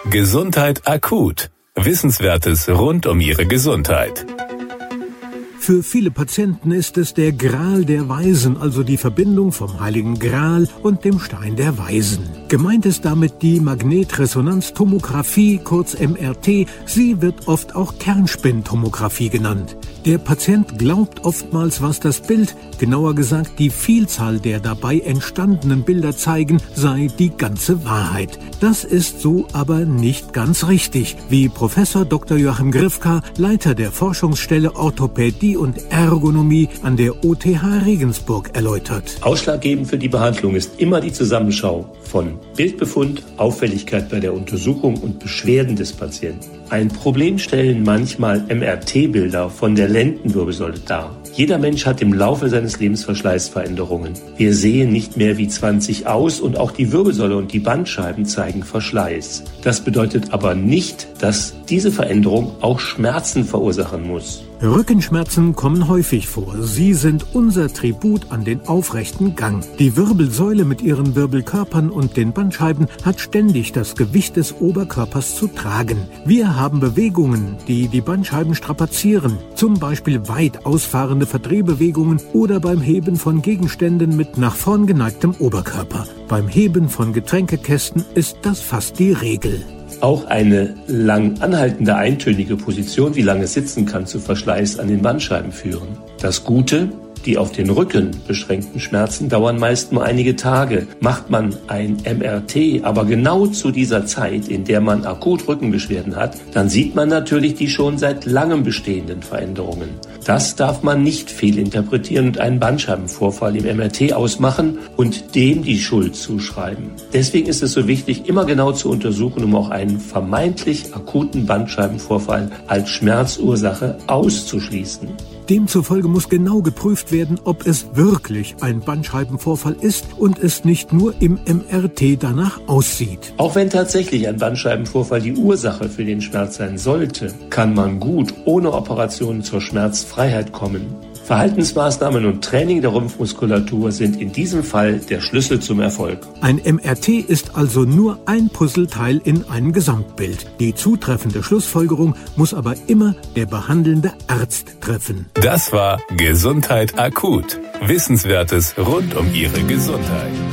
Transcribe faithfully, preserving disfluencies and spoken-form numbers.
Gesundheit akut. Wissenswertes rund um Ihre Gesundheit. Für viele Patienten ist es der Gral der Weisen, also die Verbindung vom Heiligen Gral und dem Stein der Weisen. Gemeint ist damit die Magnetresonanztomographie, kurz M R T. Sie wird oft auch Kernspintomographie genannt. Der Patient glaubt oftmals, was das Bild, genauer gesagt die Vielzahl der dabei entstandenen Bilder zeigen, sei die ganze Wahrheit. Das ist so aber nicht ganz richtig, wie Professor Doktor Joachim Grifka, Leiter der Forschungsstelle Orthopädie und Ergonomie an der O T H Regensburg erläutert. Ausschlaggebend für die Behandlung ist immer die Zusammenschau von Bildbefund, Auffälligkeit bei der Untersuchung und Beschwerden des Patienten. Ein Problem stellen manchmal M R T-Bilder von der Lendenwirbelsäule dar. Jeder Mensch hat im Laufe seines Lebens Verschleißveränderungen. Wir sehen nicht mehr wie zwanzig aus und auch die Wirbelsäule und die Bandscheiben zeigen Verschleiß. Das bedeutet aber nicht, dass diese Veränderung auch Schmerzen verursachen muss. Rückenschmerzen kommen häufig vor. Sie sind unser Tribut an den aufrechten Gang. Die Wirbelsäule mit ihren Wirbelkörpern und den Bandscheiben hat ständig das Gewicht des Oberkörpers zu tragen. Wir haben Bewegungen, die die Bandscheiben strapazieren, zum Beispiel weit ausfahrende Verdrehbewegungen oder beim Heben von Gegenständen mit nach vorn geneigtem Oberkörper. Beim Heben von Getränkekästen ist das fast die Regel. Auch eine lang anhaltende eintönige Position, wie lange sitzen, kann zu Verschleiß an den Bandscheiben führen. Das Gute: die auf den Rücken beschränkten Schmerzen dauern meist nur einige Tage. Macht man ein M R T aber genau zu dieser Zeit, in der man akut Rückenbeschwerden hat, dann sieht man natürlich die schon seit langem bestehenden Veränderungen. Das darf man nicht fehlinterpretieren und einen Bandscheibenvorfall im M R T ausmachen und dem die Schuld zuschreiben. Deswegen ist es so wichtig, immer genau zu untersuchen, um auch einen vermeintlich akuten Bandscheibenvorfall als Schmerzursache auszuschließen. Demzufolge muss genau geprüft werden, ob es wirklich ein Bandscheibenvorfall ist und es nicht nur im M R T danach aussieht. Auch wenn tatsächlich ein Bandscheibenvorfall die Ursache für den Schmerz sein sollte, kann man gut ohne Operationen zur Schmerzfreiheit kommen. Verhaltensmaßnahmen und Training der Rumpfmuskulatur sind in diesem Fall der Schlüssel zum Erfolg. Ein M R T ist also nur ein Puzzleteil in einem Gesamtbild. Die zutreffende Schlussfolgerung muss aber immer der behandelnde Arzt treffen. Das war Gesundheit akut. Wissenswertes rund um Ihre Gesundheit.